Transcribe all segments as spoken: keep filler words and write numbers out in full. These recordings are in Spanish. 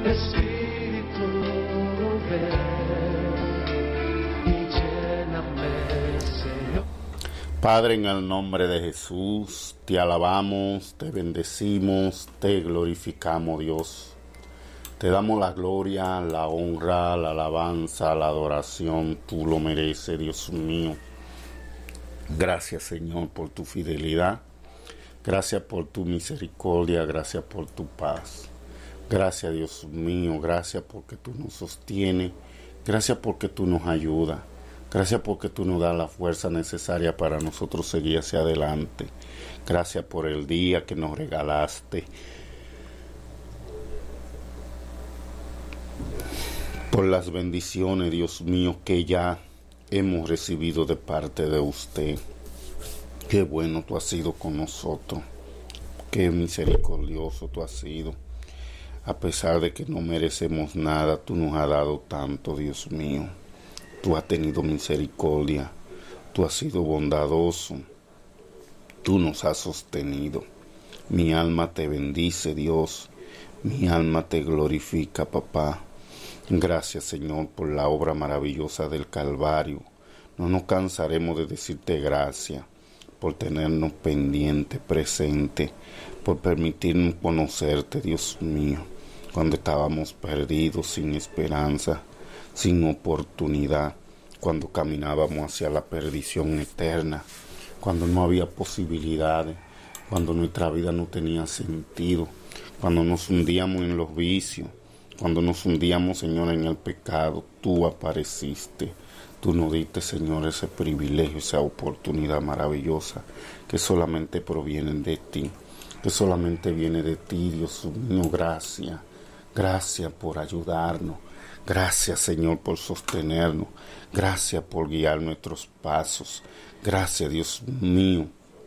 Espíritu, ven y lléname, Señor. Padre, en el nombre de Jesús, te alabamos, te bendecimos, te glorificamos, Dios. Te damos la gloria, la honra, la alabanza, la adoración. Tú lo mereces, Dios mío. Gracias, Señor, por tu fidelidad. Gracias por tu misericordia. Gracias por tu paz. Gracias, Dios mío. Gracias porque tú nos sostienes. Gracias porque tú nos ayudas. Gracias porque tú nos das la fuerza necesaria para nosotros seguir hacia adelante. Gracias por el día que nos regalaste. Por las bendiciones, Dios mío, que ya hemos recibido de parte de usted. Qué bueno tú has sido con nosotros. Qué misericordioso tú has sido. A pesar de que no merecemos nada, tú nos has dado tanto, Dios mío. Tú has tenido misericordia, tú has sido bondadoso, tú nos has sostenido. Mi alma te bendice, Dios, mi alma te glorifica, papá. Gracias, Señor, por la obra maravillosa del Calvario. No nos cansaremos de decirte gracias por tenernos pendiente, presente, por permitirnos conocerte, Dios mío, cuando estábamos perdidos, sin esperanza, sin oportunidad, cuando caminábamos hacia la perdición eterna, cuando no había posibilidades, cuando nuestra vida no tenía sentido, cuando nos hundíamos en los vicios, cuando nos hundíamos, Señor, en el pecado. Tú apareciste, tú nos diste, Señor, ese privilegio, esa oportunidad maravillosa que solamente proviene de ti, que solamente viene de ti, Dios mío. Gracias, gracias por ayudarnos. Gracias, Señor, por sostenernos. Gracias por guiar nuestros pasos. Gracias, Dios mío,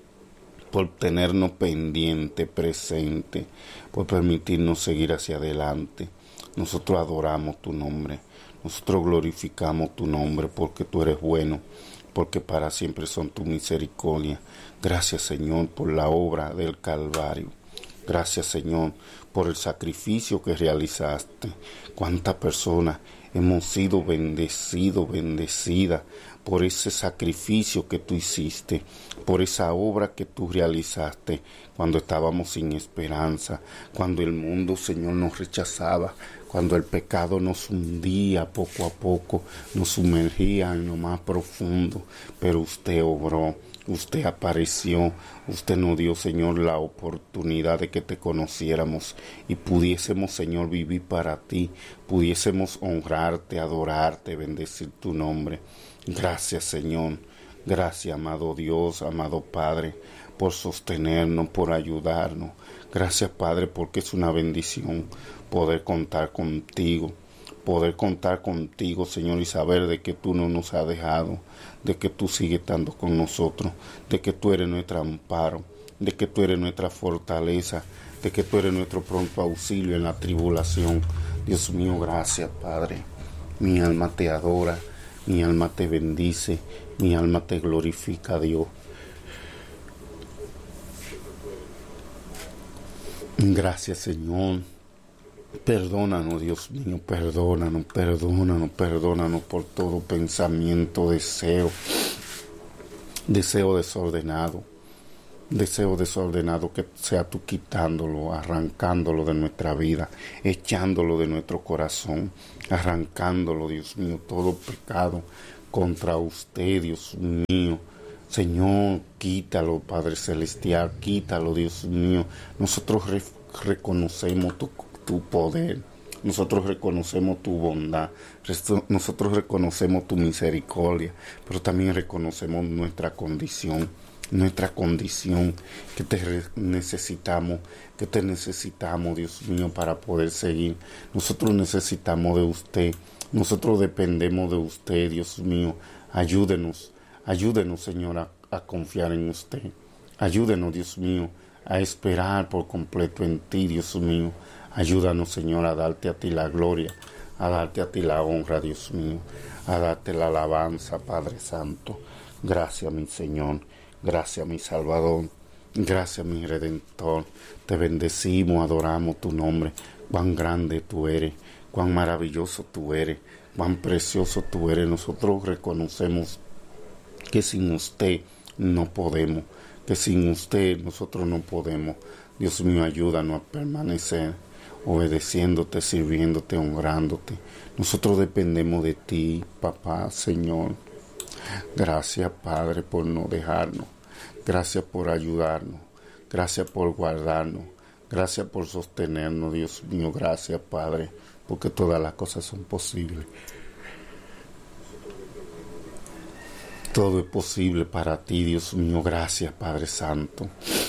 por tenernos pendiente, presente, por permitirnos seguir hacia adelante. Nosotros adoramos tu nombre. Nosotros glorificamos tu nombre porque tú eres bueno, porque para siempre son tu misericordia. Gracias, Señor, por la obra del Calvario. Gracias, Señor, por el sacrificio que realizaste. Cuántas personas hemos sido bendecidos, bendecidas por ese sacrificio que tú hiciste, por esa obra que tú realizaste cuando estábamos sin esperanza, cuando el mundo, Señor, nos rechazaba, cuando el pecado nos hundía poco a poco, nos sumergía en lo más profundo, pero usted obró. Usted apareció, usted nos dio, Señor, la oportunidad de que te conociéramos y pudiésemos, Señor, vivir para ti, pudiésemos honrarte, adorarte, bendecir tu nombre. Gracias, Señor. Gracias, amado Dios, amado Padre, por sostenernos, por ayudarnos. Gracias, Padre, porque es una bendición poder contar contigo. Poder contar contigo, Señor, y saber de que tú no nos has dejado, de que tú sigues estando con nosotros, de que tú eres nuestro amparo, de que tú eres nuestra fortaleza, de que tú eres nuestro pronto auxilio en la tribulación. Dios mío, gracias, Padre. Mi alma te adora, mi alma te bendice, mi alma te glorifica, Dios. Gracias, Señor. Perdónanos, Dios mío, perdónanos, perdónanos, perdónanos por todo pensamiento, deseo, deseo desordenado, deseo desordenado que sea tú quitándolo, arrancándolo de nuestra vida, echándolo de nuestro corazón, arrancándolo, Dios mío, todo pecado contra usted, Dios mío. Señor, quítalo, Padre Celestial, quítalo, Dios mío. Nosotros re- reconocemos tu tu poder, nosotros reconocemos tu bondad, nosotros reconocemos tu misericordia, pero también reconocemos nuestra condición, nuestra condición, que te necesitamos, que te necesitamos, Dios mío, para poder seguir. Nosotros necesitamos de usted, nosotros dependemos de usted, Dios mío. Ayúdenos, ayúdenos, Señor, a, a confiar en usted. Ayúdenos, Dios mío, a esperar por completo en ti, Dios mío. Ayúdanos, Señor, a darte a ti la gloria, a darte a ti la honra, Dios mío, a darte la alabanza, Padre Santo. Gracias, mi Señor, gracias, mi Salvador, gracias, mi Redentor. Te bendecimos, adoramos tu nombre. cuán grande tú eres, cuán maravilloso tú eres, cuán precioso tú eres. Nosotros reconocemos que sin usted no podemos, que sin usted nosotros no podemos. Dios mío, ayúdanos a permanecer obedeciéndote, sirviéndote, honrándote. Nosotros dependemos de ti, papá, Señor. Gracias, Padre, por no dejarnos. Gracias por ayudarnos. Gracias por guardarnos. Gracias por sostenernos, Dios mío. Gracias, Padre, porque todas las cosas son posibles. Todo es posible para ti, Dios mío. Gracias, Padre Santo.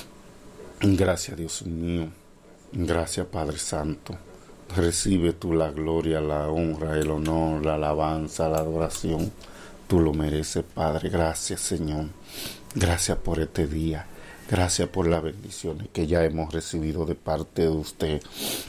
Gracias, Dios mío. Gracias, Padre Santo. Recibe tú la gloria, la honra, el honor, la alabanza, la adoración. Tú lo mereces, Padre. Gracias, Señor. Gracias por este día. Gracias por las bendiciones que ya hemos recibido de parte de usted.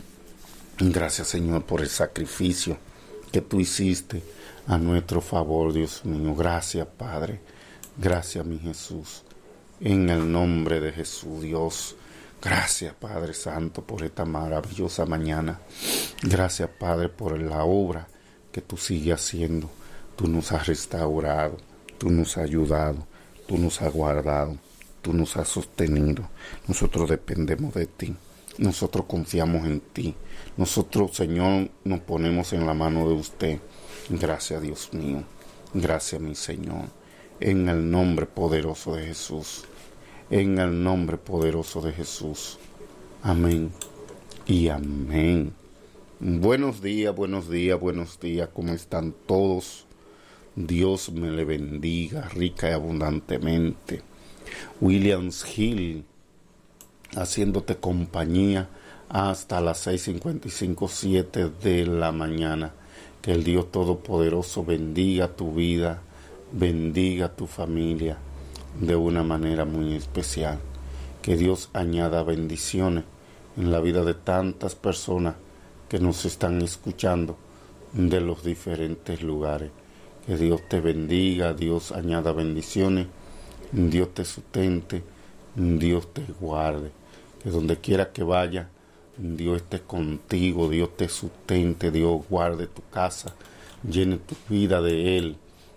Gracias, Señor, por el sacrificio que tú hiciste a nuestro favor, Dios mío. Gracias, Padre. Gracias, mi Jesús. En el nombre de Jesús, Dios. Gracias, Padre Santo, por esta maravillosa mañana. Gracias, Padre, por la obra que tú sigues haciendo. Tú nos has restaurado, tú nos has ayudado, tú nos has guardado, tú nos has sostenido. Nosotros dependemos de ti, nosotros confiamos en ti. Nosotros, Señor, nos ponemos en la mano de usted. Gracias, Dios mío. Gracias, mi Señor. En el nombre poderoso de Jesús. En el nombre poderoso de Jesús. Amén y amén. Buenos días, buenos días, buenos días. ¿Cómo están todos? Dios me le bendiga rica y abundantemente. Williams Hill, haciéndote compañía hasta las seis cincuenta y cinco, siete de la mañana. Que el Dios Todopoderoso bendiga tu vida, bendiga tu familia de una manera muy especial. Que Dios añada bendiciones en la vida de tantas personas que nos están escuchando de los diferentes lugares. Que Dios te bendiga, Dios añada bendiciones, Dios te sustente, Dios te guarde. Que donde quiera que vaya, Dios esté contigo, Dios te sustente, Dios guarde tu casa, llene tu vida de Él.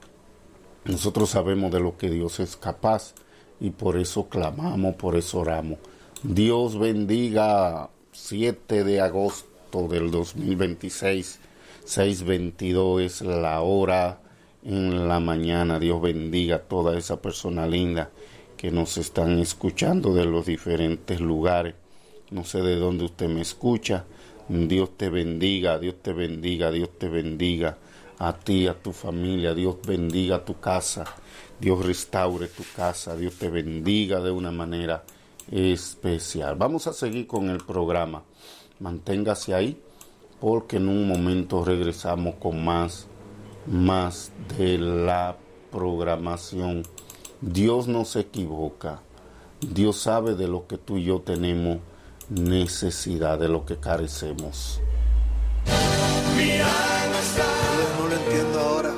Nosotros sabemos de lo que Dios es capaz y por eso clamamos, por eso oramos. Dios bendiga. Siete de agosto del dos mil veintiséis, seis veintidós es la hora en la mañana. Dios bendiga a toda esa persona linda que nos están escuchando de los diferentes lugares. No sé de dónde usted me escucha. Dios te bendiga, Dios te bendiga, Dios te bendiga. A ti, a tu familia, Dios bendiga tu casa, Dios restaure tu casa, Dios te bendiga de una manera especial. Vamos a seguir con el programa. Manténgase ahí porque en un momento regresamos con más, más de la programación. Dios no se equivoca. Dios sabe de lo que tú y yo tenemos necesidad, de lo que carecemos. No lo entiendo ahora,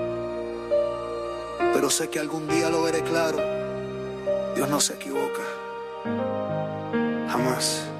pero sé que algún día lo veré claro. Dios no se equivoca, jamás.